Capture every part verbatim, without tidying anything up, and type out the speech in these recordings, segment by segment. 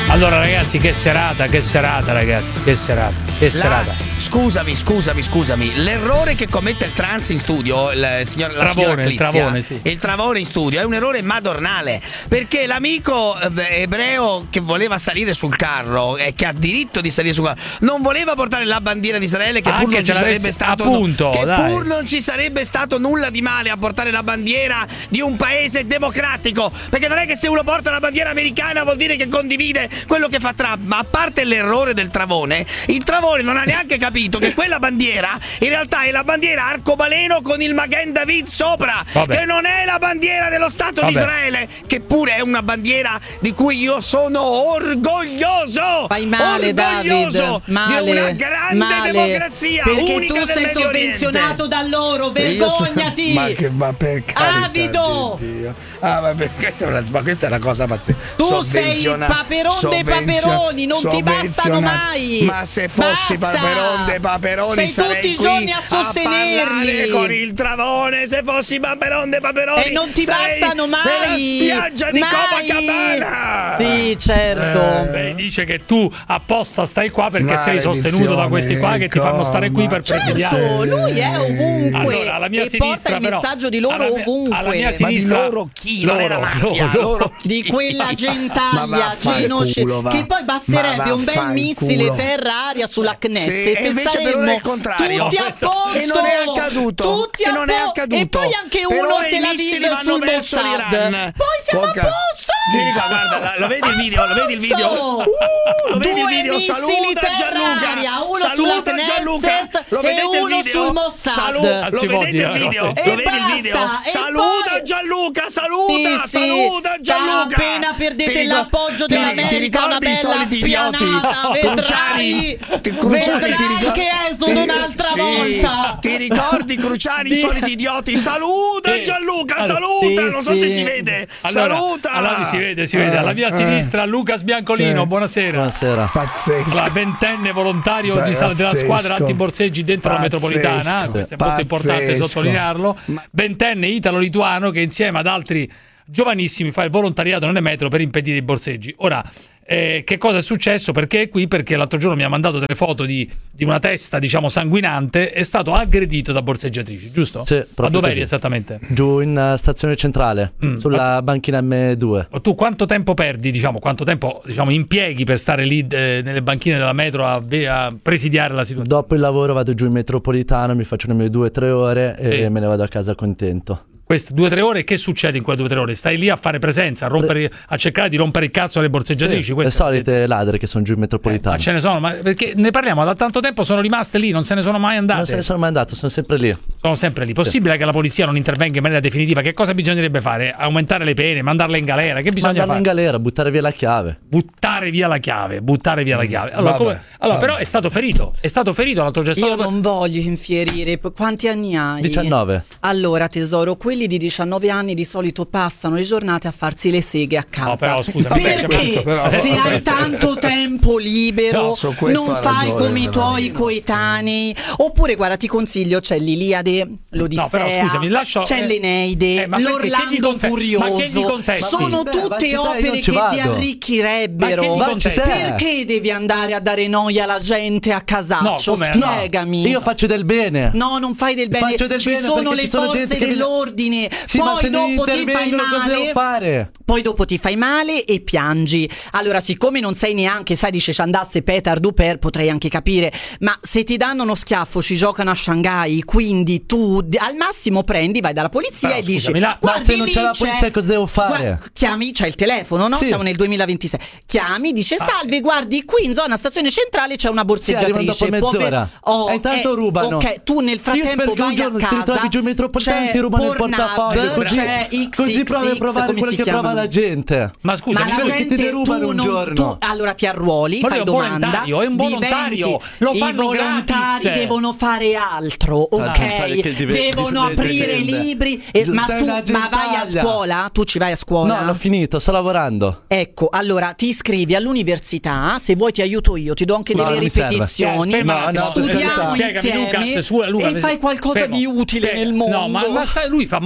Allora ragazzi, che serata, che serata ragazzi, che serata, che serata. La, scusami, scusami, scusami. L'errore che commette il trans in studio, il signor, la Travone, signora Clizia, il Travone, sì. il Travone in studio, è un errore madornale. Perché l'amico eh, ebreo che voleva salire sul carro e che ha diritto di salire sul carro non voleva portare la bandiera di Israele, che Anche pur non ci sarebbe stato appunto, che dai. pur non ci sarebbe stato nulla di male a portare la bandiera di un paese democratico, perché non è che se uno porta la bandiera americana vuol dire che condivide quello che fa Trump. Ma a parte l'errore del Travone, il Travone non ha neanche capito che quella bandiera in realtà è la bandiera arcobaleno con il Magen David sopra. Vabbè. Che non è la bandiera dello Stato Vabbè. di Israele, che pure è una bandiera di cui io sono orgoglioso. Fai male, orgoglioso David, male, di una grande male, democrazia perché unica tu del sei Medio sovvenzionato Oriente. da loro, vergognati. Ma che ma per carità Avido. di Dio. Ah, ma per, questa, è una, ma questa è una cosa pazzesca. Tu sei il paperon dei paperoni, non ti bastano mai. Ma se fossi Basta. paperon dei paperoni sei sarei tutti i qui giorni a sostenerli con il Travone. Se fossi paperon dei paperoni e non ti bastano mai. Nella spiaggia di mai. Copacabana. Sì, certo. Eh, beh, dice che tu apposta stai qua perché Maledizione, sei sostenuto da questi qua che ti fanno stare qui per certo, presidiare. lui è ovunque. Allora, alla mia e sinistra, porta il però, messaggio di loro alla mia, ovunque. alla mia sinistra, ma di loro chi? loro, non è la mafia, loro, loro chi? Di quella gentaglia genosce che poi basterebbe un bel missile terra-aria sulla Knesset sì, e invece per ora è il contrario. tutti a Questo- posto e non è accaduto. tutti E a non è po- accaduto. e poi anche Per uno ora i te la missili vive vanno sul verso Mossad. l'Iran. Poi siamo Poca- a posto. Vieni qua, guarda, la- lo vedi il video, lo vedi il video? Uh, lo vedi il Due video? missili Saluta Gianluca. terra-aria, uno sulla Saluta Gianluca. Knesset Lo e vedete il uno video? sul Mossad. Saluta, lo Si può vedete il dire, video? no, Lo sì. E vedi il video? basta, e Saluta poi- Gianluca, saluta, Sì, sì. saluta Gianluca. Appena perdete Ti ricor- l'appoggio ti- dell'America, ti ricordi una i bella soliti idioti? spianata, Cruciani, vedrai, ti- Cruciani, vedrai ti ricordi? che esodo ti- un'altra sì, volta. Ti ricordi Cruciani, i Di- soliti idioti? Saluta Sì. Gianluca, Allora, saluta, sì, non so sì. se si vede. Allora, Saluta. allora si vede, si vede. Alla mia Eh, sinistra Lucas Biancolino, Sì. buonasera. Buonasera. Pazzesco. La ventenne volontario Beh, di, della pazzesco. squadra antiborseggi dentro la Pazzesco. metropolitana. Questo è molto importante Pazzesco. sottolinearlo. Ma- Ventenne italo-lituano che insieme ad altri giovanissimi fa il volontariato nelle metro per impedire i borseggi. Ora, eh, che cosa è successo? Perché è qui? Perché l'altro giorno mi ha mandato delle foto di, di una testa, diciamo, sanguinante. È stato aggredito da borseggiatrici, giusto? Sì, Ma proprio dov'eri così. esattamente? Giù in uh, stazione centrale, Mm. sulla banchina M due. Tu quanto tempo perdi, diciamo, quanto tempo diciamo, impieghi per stare lì eh, nelle banchine della metro a, a presidiare la situazione? Dopo il lavoro vado giù in metropolitana, mi faccio le mie due o tre ore e Sì. me ne vado a casa contento. Queste due o tre ore, che succede in quelle due o tre ore? Stai lì a fare presenza, a, rompere, a cercare di rompere il cazzo alle borseggiatrici? Sì, le Questo- solite ladre che sono giù in Eh, metropolitana. ma ce ne sono, ma perché ne parliamo da tanto tempo, sono rimaste lì, non se ne sono mai andate. Non se ne sono mai andato, sono sempre lì. Sono sempre lì. Possibile che la polizia non intervenga in maniera definitiva? Che cosa bisognerebbe fare? Aumentare le pene, mandarle in galera? Che bisogna Mandarlo fare? in galera, buttare via la chiave. Buttare via la chiave, buttare via la chiave. Allora, Vabbè, come- allora vabbè. però è stato ferito, è stato ferito l'altro giorno. è Io stato- non voglio infierire. P- Quanti anni hai? diciannove. Allora, tesoro, quelli di diciannove anni di solito passano le giornate a farsi le seghe a casa. No, però, scusa, vabbè, perché questo però- se hai questo- tanto tempo libero, No, su questo non ha fai ragione, come i però. tuoi coetanei. Oppure, guarda, ti consiglio: c'è l'Iliade, l'Odissea, No, però, scusami, lascio- c'è eh, l'Eneide, eh, ma perché- che gli l'Orlando conte- ma che gli Furioso. contesti? Sono Ma sì, tutte vacci te, io opere non che ci ti vado. arricchirebbero. Ma che gli Vacci te. Perché devi andare a dare noia alla gente a casaccio? No, come no? Spiegami. Io faccio del bene. No, non fai del bene. Faccio del ci bene sono perché le ci sono forze gente che mi- dell'ordine. Sì, ma Poi se non dopo ti fai intervengono cosa devo male. fare? Poi dopo ti fai male e piangi. Allora, siccome non sei neanche, sai, dice ci andasse Petar Duper, potrei anche capire. Ma se ti danno uno schiaffo, ci giocano a Shanghai. Quindi tu d- al massimo prendi, vai dalla polizia Però, e dici: scusami, la- ma "Guardi, se non lì c'è la c'è- polizia cosa devo fare?" Gua- chiami, c'è il telefono, no? Sì. Siamo nel duemilaventisei. Chiami, dice: salve, guardi, qui in zona stazione centrale c'è una borseggiatrice. arrivano dopo Può mezz'ora. ver- Oh, E intanto eh, rubano. Ok, tu nel Io frattempo spero che un vai giorno a ti casa. ritrovi giù in metropolitana e c'è ti rubano il Pornhub, portafoglio, così, c'è X X X, così provi a provare come quello si che prova chiamano? la gente. Ma scusa, Ma mi la spero che ti gente, derubano tu un non, giorno. tu, allora ti arruoli, Ma fai lui è un domanda, volontario, è un volontario, diventi- lo i fanno volontari gratis. devono fare altro, Ah, fare ok? che dive- Devono dif- aprire dipende. libri, e- ma Sei tu una ma vai a gentaglia. scuola? Tu ci vai a scuola? No, l'ho finito, sto lavorando. Ecco, allora ti iscrivi all'università, se vuoi ti aiuto io, ti do anche No, delle non mi serve. ripetizioni, Eh, no, no, studiamo spiegami, insieme Lucas, su- Lucas, e fai qualcosa fermo. di utile Spiega- nel mondo. No, ma, ma sta- lui fa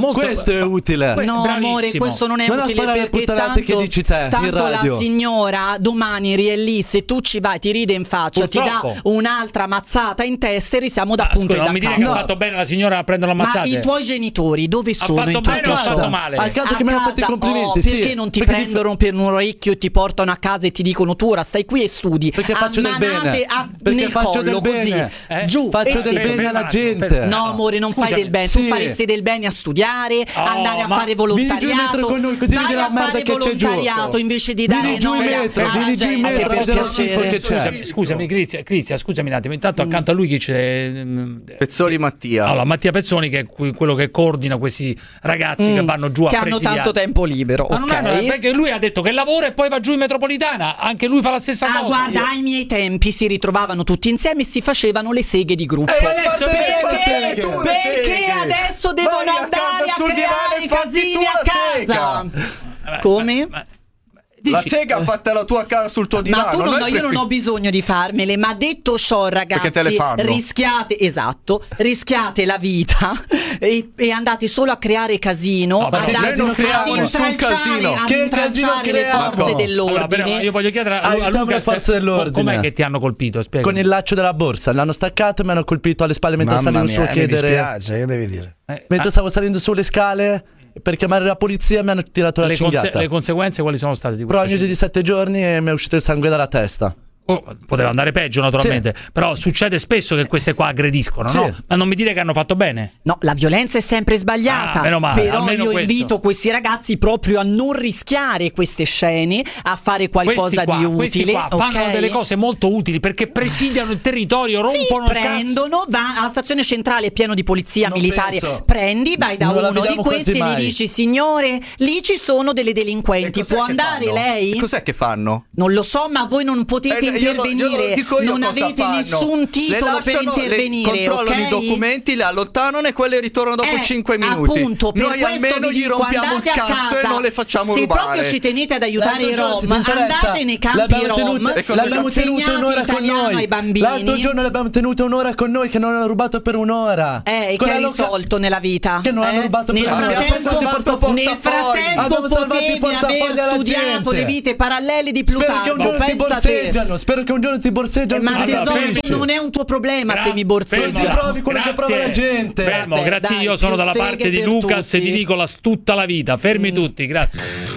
molto Questo è utile. Que- No, bravissimo. amore, questo non è Non a utile sparare perché puttanate tanto, che dici te in tanto la radio. signora domani è lì, se tu ci vai, ti ride in faccia, Purtroppo. ti dà un'altra mazzata in testa e risiamo da Ah, punto scusa, e da non mi dire capo. che ha fatto bene la signora a prendere Ma l'ammazzate. i tuoi genitori dove sono fatto in bene tutto o ha ciò? fatto male? A casa che mi hanno fatto i casa, complimenti, oh, sì. perché non ti Perché di- prendono per un orecchio e ti portano a casa e ti dicono tu ora stai qui e studi Perché a faccio del manate bene. a- Perché nel faccio collo del così bene. Eh? giù Faccio e del sì. bene ferma alla un attimo, gente. ferma. No amore, non fai Scusami. del bene, Sì. tu faresti del bene a studiare, Oh, andare a ma fare vieni giù in volontariato, metro con noi, così vai vedi la a merda fare che c'è giù. volontariato invece di Vieni dare giù in noia metro, alla vieni giù in gente, metro, per vedere lo schifo piacere. che c'è. Scusami, scusami Crizia, Crizia, scusami un attimo. Intanto accanto a lui chi c'è? mm, Pezzoli Mattia. Allora, Mattia Pezzoni, che è que- quello che coordina questi ragazzi che Mm, vanno giù a che hanno presidiare. tanto tempo libero, Ma non ok? è- perché lui ha detto che lavora e poi va giù in metropolitana. Anche lui fa la stessa Ah, cosa. guarda, ai miei tempi si ritrovavano tutti insieme e si facevano le seghe di gruppo. E adesso Guarda, perché- perché- Perché, tu le perché seghe? adesso devono Vai a andare casa a sul divano creare e fatti casini tu a la casa? Vabbè, Come? ma- ma- La dici- sega ha fatta la tua casa sul tuo divano. Ma tu non, noi no, io non prefer- ho bisogno di farmele, ma detto ciò, ragazzi, Perché te le fanno. rischiate, esatto, rischiate la vita e, e andate solo a creare casino, No, però andate noi non ad creiamo nessun intralciare, casino. ad Che intralciare casino le creiamo? forze Allora, dell'ordine. Allora, però io voglio chiedere a, a Aiutiamo Luca le forze se- dell'ordine. com'è che ti hanno colpito? Spiega. Con il laccio della borsa, l'hanno staccato e mi hanno colpito alle spalle mentre Mamma salivo mia, su a eh, mi chiedere. dispiace, che devi dire? Eh, Mentre ah, stavo salendo sulle scale per chiamare la polizia mi hanno tirato la le, conse- cinghiata. le conseguenze quali sono state di questo? Prognosi di sette giorni e mi è uscito il sangue dalla testa. Oh, poteva andare peggio naturalmente, però succede spesso che queste qua aggrediscono, Sì. no? Ma non mi dire che hanno fatto bene. No, la violenza è sempre sbagliata. Ah, meno male, però almeno io questo. invito questi ragazzi proprio a non rischiare queste scene, a fare qualcosa Questi qua, di questi utile. qua fanno ok? delle cose molto utili perché presidiano il territorio, Sì, rompono il cazzo. prendono, va alla stazione centrale, è pieno di polizia Non militare. penso. Prendi, vai da Non la uno di vediamo questi e quasi gli mai. dici: signore, lì ci sono delle E delinquenti, cos'è può che andare fanno? lei? Cos'è che fanno? Non lo so, ma voi non potete Eh, io lo- io lo intervenire, dico io non cosa avete fanno. nessun titolo Le per lasciano, intervenire. le controllano ok? i documenti, le allontanano e quelle ritornano dopo Eh, cinque minuti. Appunto, per Noi questo almeno vi gli dico, rompiamo il andate a cazzo casa. e non le facciamo Se rubare. proprio ci tenete ad aiutare i L'altro giorno, se Rom, ti interessa, andate nei campi l'abbiamo Rom tenuto- E cosa l'abbiamo insegnate tenuto un'ora con italiano noi. ai bambini. L'altro giorno l'abbiamo tenuto un'ora con noi che non hanno rubato per un'ora. Eh, e Con che la hai loca- risolto nella vita? Che non eh? hanno rubato nel per un'ora. Abbiamo frattempo, salvato nel portafogli. frattempo Abbiamo salvato i potevi portafogli aver alla studiato gente. le vite parallele di Spero che Plutarco. un giorno ti Pensa te. borseggiano. Spero che un giorno ti borseggiano. Eh, ma così Allora, tesoro, fermi. non è un tuo problema Gra- se mi borseggi. Così provi quello che prova la gente. Fermo, Vabbè, grazie, dai, io sono più dalla seghe parte di per Lucas e tutti. di Nicolas tutta la vita. Fermi tutti, grazie.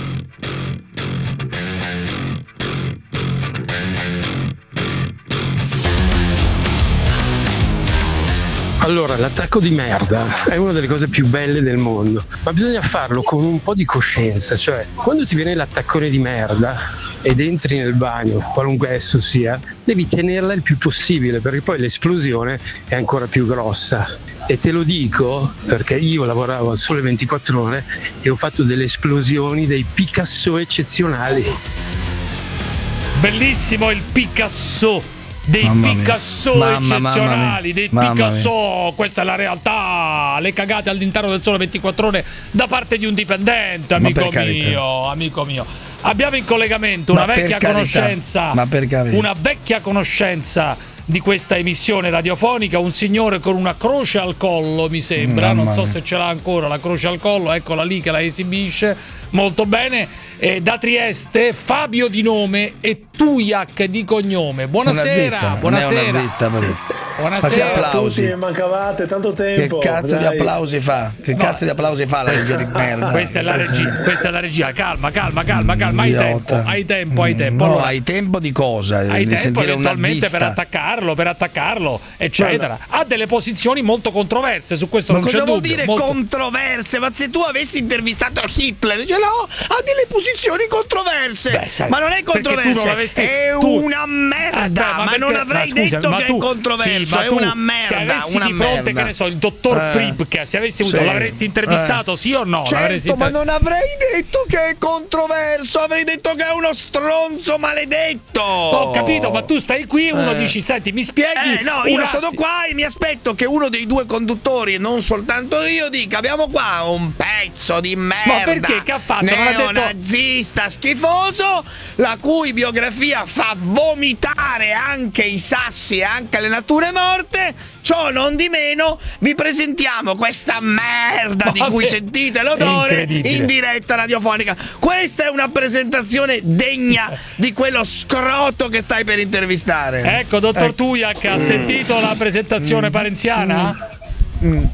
Allora, l'attacco di merda è una delle cose più belle del mondo, ma bisogna farlo con un po' di coscienza, cioè quando ti viene l'attaccone di merda ed entri nel bagno, qualunque esso sia, devi tenerla il più possibile perché poi l'esplosione è ancora più grossa. E te lo dico perché io lavoravo al Sole ventiquattro Ore e ho fatto delle esplosioni, dei Picasso eccezionali. Bellissimo il Picasso. Dei Mamma mia. Picasso Mamma, mamma eccezionali, mia. dei Mamma Picasso, questa è la realtà, le cagate all'interno del Sole ventiquattro Ore da parte di un dipendente, amico per carità. mio, amico mio. Abbiamo in collegamento una Ma per vecchia carità, conoscenza, ma per carità. una vecchia conoscenza di questa emissione radiofonica, un signore con una croce al collo, mi sembra, Mamma non so mia. se ce l'ha ancora la croce al collo, eccola lì che la esibisce molto bene. E da Trieste, Fabio di nome e Tujak di cognome. Buonasera, Un nazista, buonasera. non è un nazista, però. Buonasera. Ma che applausi. Tutti, mancavate tanto Che tempo. cazzo di dai. applausi fa? Che cazzo di applausi fa la regia di merda? Questa è la regia, questa è la regia. Calma, calma, calma, calma. Hai Idiota. tempo, hai tempo, hai tempo. No, Allora, hai tempo di cosa? hai di tempo sentire un eventualmente per nazista. attaccarlo, per attaccarlo, eccetera. Ha delle posizioni molto controverse su questo, Ma non c'è cosa vuol dubbio. dire molto- controverse? Ma se tu avessi intervistato Hitler, dice no, ha delle posizioni controverse. Beh, sai, ma non è perché tu non controverse, l'avresti- è tu- una merda. Aspetta, ma perché- non avrei ma scusami, detto ma che tu- è controverso, sì, ma è tu, una merda. Se avessi una di fronte, merda. che ne so, il dottor Eh. Pripke, se avessi avuto, Sì. l'avresti intervistato, Eh. sì o no? L'avresti Certo, ma inter- non avrei detto che è controverso, avrei detto che è uno stronzo maledetto. Ho capito, ma tu stai qui e uno Eh. dici, senti, mi spieghi? Eh no, un io atti- sono qua e mi aspetto che uno dei due conduttori, e non soltanto io, dica abbiamo qua un pezzo di merda. Ma perché? Che ha fatto? Non ha detto- nazista schifoso, la cui biografia fa vomitare anche i sassi e anche le nature morte. Ciò non di meno, vi presentiamo questa merda di cui sentite l'odore in diretta radiofonica. Questa è una presentazione degna di quello scroto che stai per intervistare. Ecco, dottor Tujak, ha sentito la presentazione parenziana? Mm.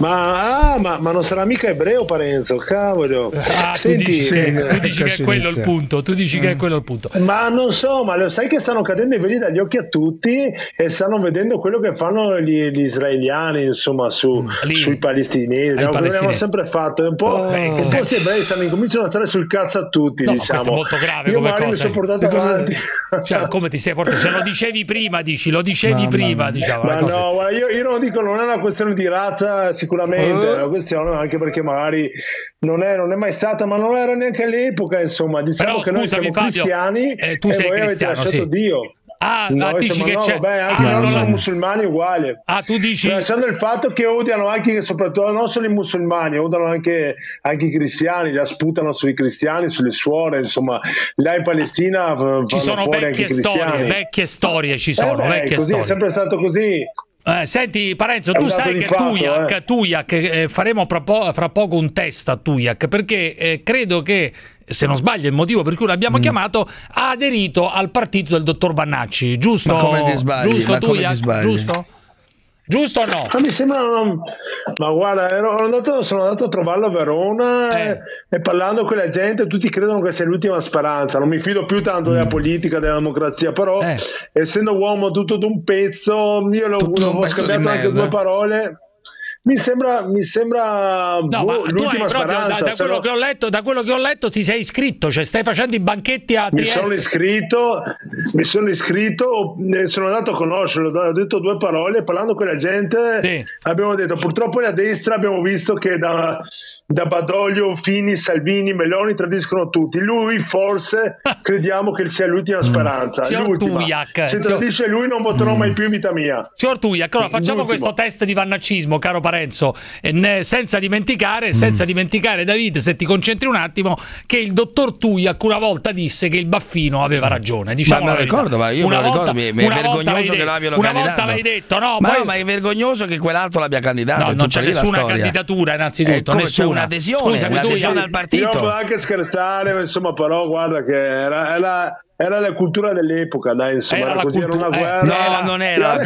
Ma, ah, ma, ma non sarà mica ebreo Parenzo, cavolo. Ah, Senti, tu dici, eh, che, tu dici che è quello il punto, tu dici mm. che è quello il punto. Ma non so, ma lo sai che stanno cadendo i veli dagli occhi a tutti e stanno vedendo quello che fanno gli, gli israeliani, insomma, su, Lì, sui palestinesi. No, quello che abbiamo sempre fatto. Un po', oh, un po' questi ebrei stanno, incominciano a stare sul cazzo a tutti, no, diciamo. Questo è molto grave. Io come magari cosa. mi sono portato avanti. Cioè, come ti sei portato? Ce lo dicevi prima, dici, lo dicevi Mamma prima, mia. diciamo. Ma cose. no, guarda, io, io non dico, non è una questione di razza sicuramente, Uh. è una questione anche perché magari non è, non è mai stata, ma non era neanche all'epoca, insomma, diciamo Però, che noi scusami, siamo Fabio, cristiani eh, tu e sei voi cristiano, avete lasciato sì. Dio. Ah, No, ah, dici insomma, che no, c'è. vabbè, anche Ah, loro non sono la- musulmani uguali. ah, tu dici. Lasciando il fatto che odiano anche, soprattutto non solo i musulmani, odiano anche, anche i cristiani, la sputano sui cristiani, sulle suore, insomma, là in Palestina fanno Ci sono fuori anche i vecchie storie, cristiani. vecchie storie ci sono, Eh beh, vecchie così, storie. è sempre stato così. Eh, senti Parenzo, È tu un dato sai di che fatto, Tujak, eh. Tujak eh, faremo fra, po- fra poco un test a Tujak, perché eh, credo che, se non sbaglio il motivo per cui l'abbiamo Mm. chiamato, ha aderito al partito del dottor Vannacci, giusto? Ma come ti sbagli? Giusto, Ma come ti Tujak? sbagli? Giusto? Giusto o no? Ma mi sembra non... ma guarda, ero, ero andato, sono andato a trovarlo a Verona Eh. e, e parlando con la gente tutti credono che sia l'ultima speranza. Non mi fido più tanto della politica, della democrazia, però Eh. essendo uomo tutto d'un pezzo, io l'ho, Tutto d'un l'ho pezzo di scambiato anche merda. due parole. Mi sembra, mi sembra No, boh, ma tu hai l'ultima proprio, da, speranza. da se quello no- che ho letto, da quello che ho letto ti sei iscritto, cioè stai facendo i banchetti a Mi Trieste. sono iscritto, mi sono iscritto, ne sono andato a conoscerlo, ho detto due parole, parlando con la gente, Sì. abbiamo detto purtroppo la destra abbiamo visto che da, da Badoglio, Fini, Salvini, Meloni tradiscono tutti, lui forse crediamo che sia l'ultima speranza, Signor l'ultima. Tujak, Se signor- tradisce lui non voterò mai più in vita mia. Signor Tujak, allora facciamo L'ultimo. questo test di vannaccismo, caro Parenzo, e ne- senza dimenticare, senza dimenticare, David, se ti concentri un attimo, che il dottor Tujak una volta disse che il Baffino aveva ragione. Diciamo Ma me lo la verità. ricordo, ma io Una me lo volta- ricordo, mi- mi è una volta vergognoso l'hai che detto, lo abbiano una candidato. volta l'hai detto, no? Ma, poi- no, ma è vergognoso che quell'altro l'abbia candidato. No, è non tutta c'è lì la nessuna storia. candidatura, innanzitutto. Eh, come c'è nessuna. un'adesione, Scusami, un'adesione Tujak. al partito. Io potevo anche scherzare, insomma, però guarda che era, era, era la cultura dell'epoca, dai, insomma, Era era, la così, era cultura- una eh, guerra. No, non era.